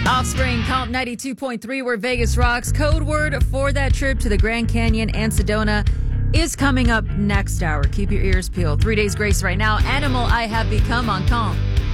Offspring, Comp 92.3, where Vegas rocks. Code word for that trip to the Grand Canyon and Sedona is coming up next hour. Keep your ears peeled. 3 Days Grace right now. Animal I Have Become on Comp.